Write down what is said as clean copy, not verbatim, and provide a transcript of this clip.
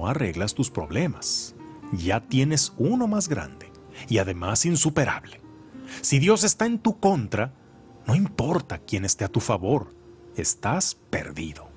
no arreglas tus problemas. Ya tienes uno más grande y además insuperable. Si Dios está en tu contra, no importa quién esté a tu favor, estás perdido.